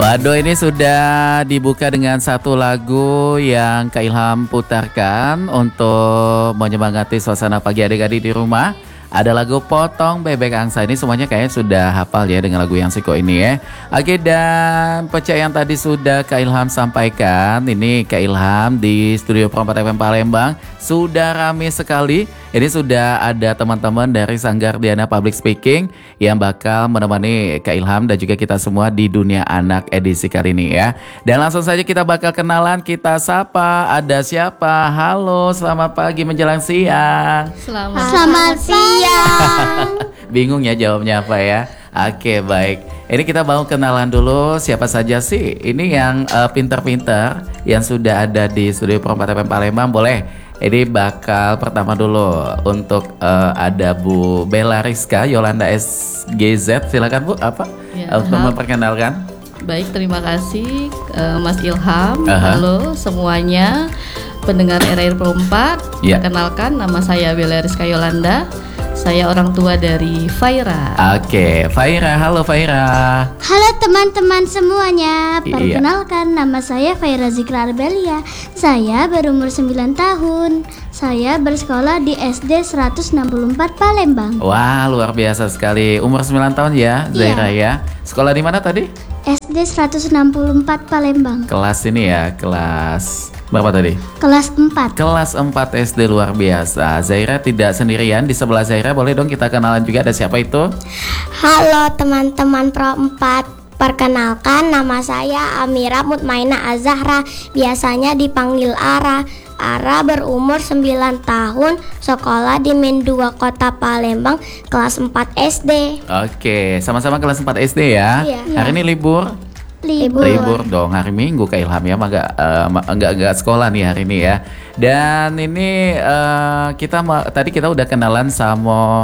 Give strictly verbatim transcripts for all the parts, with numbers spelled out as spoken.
Waduh, ini sudah dibuka dengan satu lagu yang Kak Ilham putarkan untuk menyemangati suasana pagi adik-adik di rumah. Ada lagu Potong Bebek Angsa. Ini semuanya kayaknya sudah hafal ya dengan lagu yang Siko ini ya. Oke, dan pecah yang tadi sudah Kak Ilham sampaikan. Ini Kak Ilham di Studio Pro empat F M Palembang sudah rame sekali. Ini sudah ada teman-teman dari Sanggar Diana Public Speaking yang bakal menemani Kak Ilham dan juga kita semua di Dunia Anak edisi kali ini ya. Dan langsung saja kita bakal kenalan, kita sapa. Ada siapa? Halo, selamat pagi menjelang siang. Selamat, selamat siang. Bingung ya jawabnya apa ya? Oke, baik. Ini kita mau kenalan dulu siapa saja sih ini yang uh, pinter-pinter yang sudah ada di Studio Pro empat F M Palembang. Boleh? Ini bakal pertama dulu untuk uh, ada Bu Bella Rizka Yolanda S G Z. Silakan Bu, apa? Ya, untuk memperkenalkan. Baik, terima kasih uh, Mas Ilham. Aha. Halo semuanya pendengar R R Pro empat. Ya. Perkenalkan, nama saya Bella Rizka Yolanda. Saya orang tua dari Faira. Oke, Faira. Halo Faira. Halo teman-teman semuanya. Iya. Perkenalkan, nama saya Faira Zikra Arbelia. Saya berumur sembilan tahun. Saya bersekolah di S D seratus enam puluh empat Palembang. Wah, luar biasa sekali. Umur sembilan tahun ya, Zaira ya. Sekolah di mana tadi? S D seratus enam puluh empat Palembang. Kelas ini ya, kelas berapa tadi? Kelas empat. Kelas empat S D, luar biasa. Zaira tidak sendirian, di sebelah Zaira boleh dong kita kenalan juga, ada siapa itu? Halo teman-teman Pro empat. Perkenalkan, nama saya Amira Mutmaina Azahra. Biasanya dipanggil Ara. Ara berumur sembilan tahun, sekolah di Min dua Kota Palembang, kelas empat S D. Oke, sama-sama kelas empat S D ya. Iya. Hari ini libur? Libur. Libur dong, hari Minggu Kak Ilham ya, enggak uh, enggak enggak sekolah nih hari ini ya. Dan ini uh, kita ma- tadi kita udah kenalan sama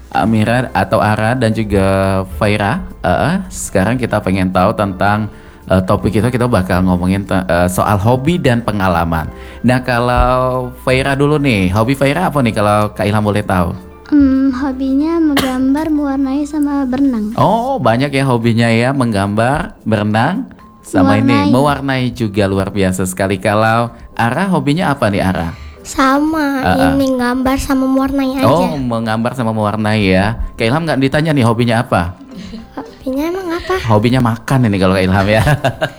Amira atau Ara dan juga Faira. Uh, sekarang kita pengen tahu tentang uh, topik kita kita bakal ngomongin te- uh, soal hobi dan pengalaman. Nah, kalau Faira dulu nih, hobi Faira apa nih kalau Kak Ilham boleh tahu? Hmm, hobinya menggambar, mewarnai sama berenang. Oh, banyak ya hobinya ya, menggambar, berenang, sama ini Mewarnai. mewarnai juga, luar biasa sekali. Kalau Ara hobinya apa nih Ara? Sama, Uh-uh. ini gambar sama mewarnai aja. Oh, menggambar sama mewarnai ya. Kak Ilham nggak ditanya nih hobinya apa? Hobinya emang apa? Hobinya makan ini kalau Kak Ilham ya.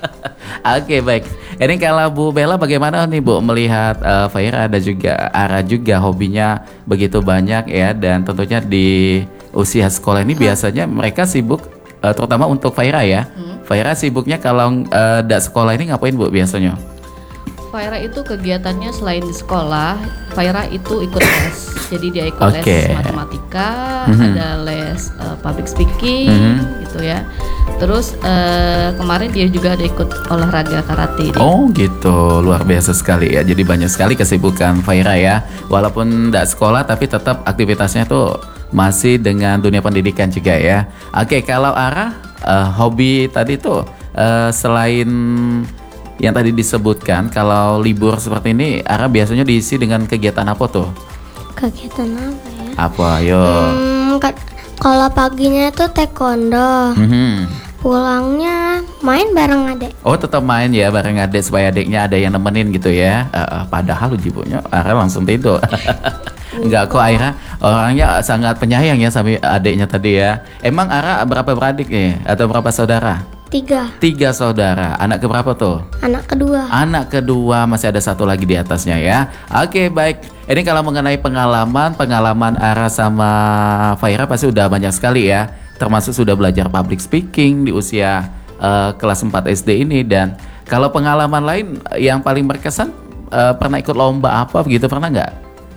Oke, baik. Ini kalau Bu Bella bagaimana nih Bu melihat uh, Faira dan juga Ara juga hobinya begitu banyak ya, dan tentunya di usia sekolah ini biasanya mereka sibuk uh, terutama untuk Faira ya. Hmm. Faira sibuknya kalau uh, nggak sekolah ini ngapain Bu biasanya? Faira itu kegiatannya selain di sekolah, Faira itu ikut les. Jadi dia ikut Oke. les matematika, Mhm. ada les uh, public speaking, Mhm. gitu ya. Terus uh, kemarin dia juga ada ikut olahraga karate. Dia. Oh gitu, luar biasa sekali ya. Jadi banyak sekali kesibukan Faira ya. Walaupun nggak sekolah tapi tetap aktivitasnya tuh masih dengan dunia pendidikan juga ya. Oke, kalau Ara uh, hobi tadi tuh uh, selain yang tadi disebutkan, kalau libur seperti ini Ara biasanya diisi dengan kegiatan apa tuh? Kegiatan apa ya? Apa? Yo. Hmm, ke- kalau paginya tuh taekwondo, Mhm. pulangnya main bareng adek. Oh, tetap main ya bareng adik supaya adiknya ada yang nemenin gitu ya. Uh, uh, padahal ujibunya Ara langsung tidur. Enggak kok, Aira orangnya sangat penyayang ya sama adiknya tadi ya. Emang Ara berapa beradik nih atau berapa saudara? Tiga, Tiga saudara. Anak keberapa tuh? anak kedua. Anak kedua, masih ada satu lagi di atasnya ya. Oke, baik. Ini kalau mengenai pengalaman, pengalaman Ara sama Faira pasti udah banyak sekali ya. Termasuk sudah belajar public speaking di usia uh, kelas empat S D ini. Dan kalau pengalaman lain yang paling berkesan, uh, pernah ikut lomba apa begitu, pernah nggak?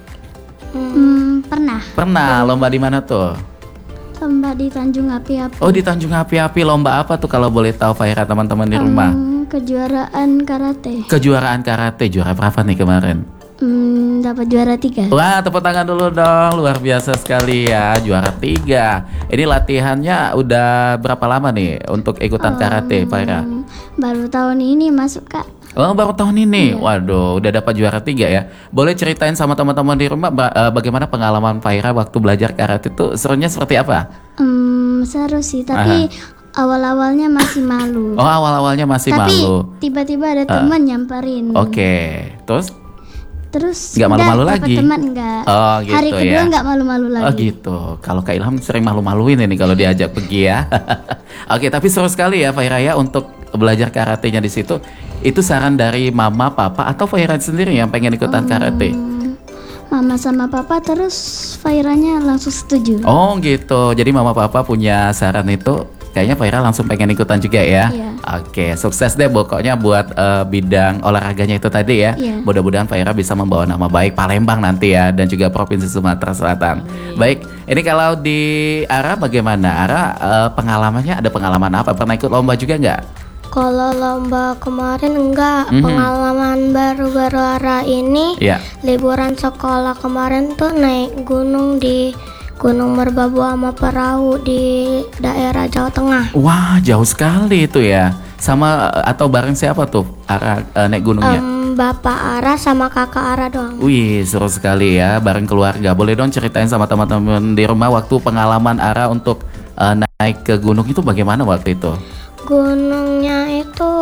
Hmm, pernah. Pernah. Lomba di mana tuh? Lomba di Tanjung Api-Api. Oh, di Tanjung Api-Api. Lomba apa tuh kalau boleh tahu Faira, teman-teman di rumah? Hmm, kejuaraan karate. Kejuaraan karate, juara berapa nih kemarin? Hmm, dapat juara tiga. Wah, tepuk tangan dulu dong, luar biasa sekali ya, juara tiga. Ini latihannya udah berapa lama nih untuk ikutan karate, Faira? Hmm, baru tahun ini masuk Kak. Oh, baru tahun ini. Waduh, udah dapat juara tiga ya. Boleh ceritain sama teman-teman di rumah ba- eh, bagaimana pengalaman Faira waktu belajar karate itu, serunya seperti apa? Hmm, seru sih, tapi Awal-awalnya masih malu. Oh, awal-awalnya masih Tapi malu. tiba-tiba ada teman nyamperin. Oke, terus? Terus Nggak malu-malu dapat lagi? teman enggak. Oh, gitu Hari kedua ya. nggak malu-malu lagi. Oh gitu. Kalau Kak Ilham sering malu-maluin ini kalau diajak pergi ya. Oke, tapi seru sekali ya Faira ya untuk belajar karatenya di situ. Itu saran dari mama, papa atau Faira sendiri yang pengen ikutan karate? Hmm, Mama sama papa, terus Fairanya langsung setuju. Oh gitu. Jadi mama papa punya saran itu, kayaknya Faira langsung pengen ikutan juga ya. Iya. Oke, sukses deh pokoknya buat eh, bidang olahraganya itu tadi ya. Iya. Mudah-mudahan Faira bisa membawa nama baik Palembang nanti ya, dan juga Provinsi Sumatera Selatan. Baik, ini kalau di Ara bagaimana? Ara eh, pengalamannya ada pengalaman apa? Pernah ikut lomba juga nggak? Kalau lomba kemarin enggak, Mhm. pengalaman baru-baru Ara ini Iya. liburan sekolah kemarin tuh naik gunung di Gunung Merbabu sama perahu di daerah Jawa Tengah. Wah, jauh sekali itu ya. Sama eh, atau bareng siapa tuh Ara eh, naik gunungnya? Em, Bapak Ara sama kakak Ara doang. Wih, seru sekali ya, bareng keluarga. Boleh dong ceritain sama teman-teman di rumah waktu pengalaman Ara untuk eh, naik ke gunung itu bagaimana waktu itu? Gunungnya itu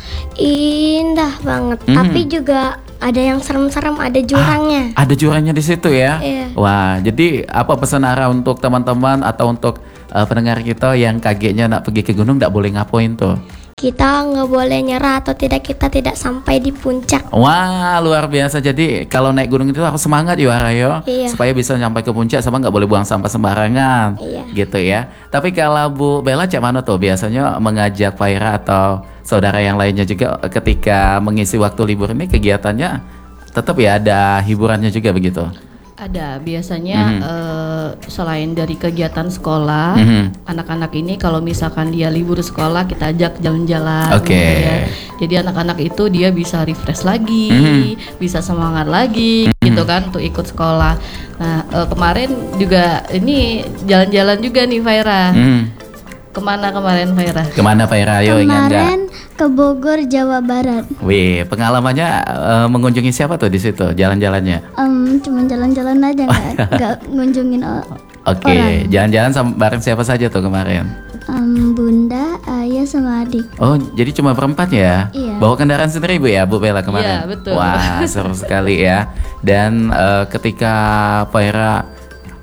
indah banget, Mhm. tapi juga ada yang serem-serem, ada jurangnya. Ada jurangnya di situ ya? Iya. Wah, jadi apa pesan Ara untuk teman-teman atau untuk eh, pendengar kita yang kagetnya nak pergi ke gunung nggak boleh ngapain tuh? Kita nggak boleh nyerah atau tidak kita tidak sampai di puncak. Wah, luar biasa. Jadi kalau naik gunung itu harus semangat ya Ara yo, Iya. supaya bisa sampai ke puncak sama nggak boleh buang sampah sembarangan. Iya. Gitu ya. Tapi kalau Bu Bella cak mana tuh biasanya mengajak Faira atau saudara yang lainnya juga ketika mengisi waktu libur ini kegiatannya tetap ya ada hiburannya juga begitu. Ada biasanya Mhm. eh, selain dari kegiatan sekolah, Mhm. anak-anak ini kalau misalkan dia libur sekolah kita ajak jalan-jalan. Oke. gitu ya. Jadi anak-anak itu dia bisa refresh lagi, Mhm. bisa semangat lagi, gitu kan untuk ikut sekolah. Nah eh, kemarin juga ini jalan-jalan juga nih Faira. Hmm. Kemana kemarin Faira? Kemana Faira? Ayo ingat nggak? Kemarin ke Bogor, Jawa Barat. Wih, pengalamannya eh, mengunjungi siapa tuh di situ jalan-jalannya? Em, cuman jalan-jalan aja, nggak nggak ngunjungin o- Oke, orang. jalan-jalan sama bareng siapa saja tuh kemarin? Em, Bunda, ayah sama adik. Oh, jadi cuma berempat ya? Iya. Bawa kendaraan sendiri Bu ya, Bu Bella kemarin? Iya, betul. Wah, seru sekali ya. Dan eh, ketika Faira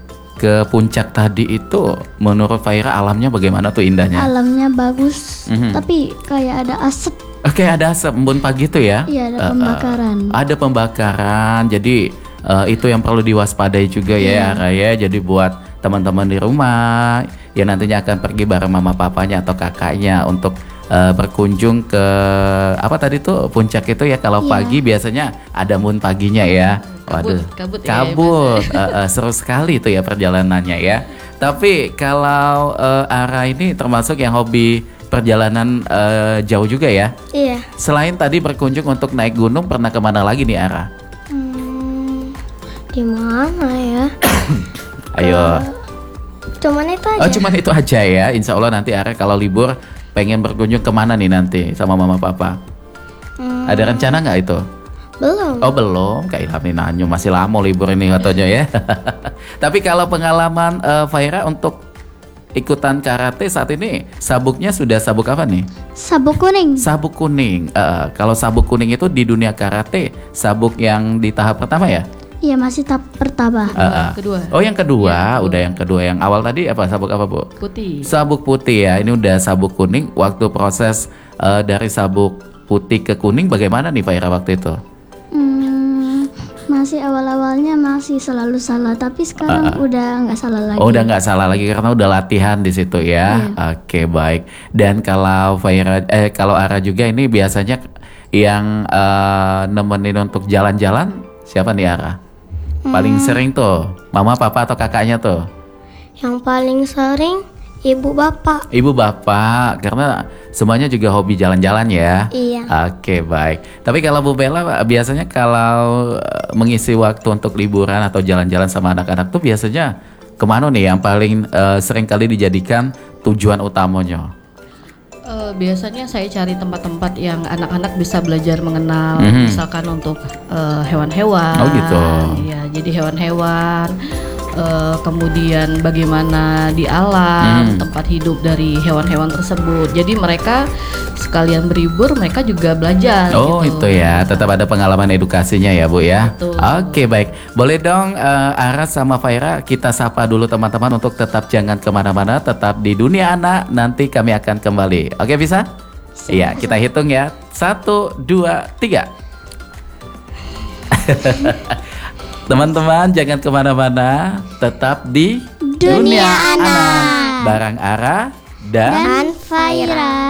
ke puncak tadi itu, menurut Faira alamnya bagaimana tuh indahnya? Alamnya bagus, Mhm. tapi kayak ada asap. Oke, ada asap embun pagi tuh ya? Iya, ada Eh, eh, pembakaran. ada pembakaran, jadi eh, itu yang perlu diwaspadai juga ya, Ara ya. Jadi buat teman-teman di rumah yang nantinya akan pergi bareng mama papanya atau kakaknya untuk eh, berkunjung ke apa tadi tuh puncak itu ya. Kalau Iya. pagi biasanya ada moon paginya ya. Waduh, kabut ya, kabut. Eh, eh, seru sekali itu ya perjalanannya ya. Tapi kalau eh, Ara ini termasuk yang hobi perjalanan eh, jauh juga ya. Iya. Selain tadi berkunjung untuk naik gunung, pernah kemana lagi nih Ara? Hmm, di mana ya? Ayo. Cuman itu aja. Oh, cuman itu aja ya. Insya Allah nanti Ara kalau libur pengen berkunjung kemana nih nanti sama mama papa? Hmm, Ada rencana nggak itu? belum. Oh belum, Kak Ilham nih nanyu masih lama libur ini katanya ya. Tapi kalau pengalaman eh, Faira untuk ikutan karate saat ini, sabuknya sudah sabuk apa nih? Sabuk kuning. Sabuk kuning. Eh, kalau sabuk kuning itu di dunia karate, sabuk yang di tahap pertama ya? Iya, masih tahap pertama. Eh, eh. Kedua. Oh yang kedua, Iya, udah yang kedua. Yang awal tadi apa sabuk apa Bu? Putih. Sabuk putih ya, ini udah sabuk kuning. Waktu proses eh, dari sabuk putih ke kuning bagaimana nih Faira waktu itu? Hmm, masih awal-awalnya masih selalu salah, tapi sekarang udah nggak salah lagi. Oh udah nggak salah lagi karena udah latihan di situ ya. Oke baik. Dan kalau Faira, eh kalau Ara juga ini biasanya yang eh, nemenin untuk jalan-jalan siapa nih Ara? Paling sering tuh, mama, papa atau kakaknya tuh? Yang paling sering ibu bapak. Ibu bapak, karena semuanya juga hobi jalan-jalan ya. Iya. Oke baik. Tapi kalau Bu Bella biasanya kalau eh, mengisi waktu untuk liburan atau jalan-jalan sama anak-anak tuh biasanya kemana nih yang paling eh, sering kali dijadikan tujuan utamanya? Eh, biasanya saya cari tempat-tempat yang anak-anak bisa belajar mengenal, Mhm. misalkan untuk eh, hewan-hewan. Oh, gitu. Iya, jadi hewan-hewan. eh, kemudian bagaimana di alam, Hmm. tempat hidup dari hewan-hewan tersebut. Jadi mereka sekalian berhibur, mereka juga belajar. Oh gitu. itu ya, tetap ada pengalaman edukasinya ya Bu ya. Betul. Oke baik, boleh dong eh, Aras sama Faira kita sapa dulu teman-teman untuk tetap jangan kemana-mana, tetap di dunia anak. Nanti kami akan kembali. Oke bisa? Iya kita hitung ya, satu, dua, tiga. Teman-teman jangan kemana-mana, tetap di Dunia Anak. Barang Ara dan Dan Faira.